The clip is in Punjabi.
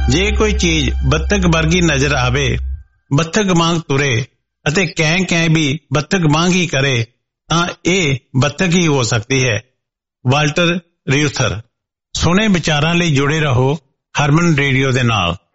ਜੇ ਕੋਈ ਚੀਜ਼ ਬੱਤਖ ਵਰਗੀ ਨਜ਼ਰ ਆਵੇ, ਬੱਤਖ ਵਾਂਗ ਤੁਰੇ ਅਤੇ ਕਹਿ ਕਹਿ ਵੀ ਬੱਤਖ ਵਾਂਗ ਹੀ ਕਰੇ ਤਾਂ ਇਹ ਬੱਤਖ ਹੀ ਹੋ ਸਕਦੀ ਹੈ। ਵਾਲਟਰ ਰਿਊਥਰ। ਸੁਣੇ ਵਿਚਾਰਾਂ ਲਈ ਜੁੜੇ ਰਹੋ ਹਰਮਨ ਰੇਡੀਓ ਦੇ ਨਾਲ।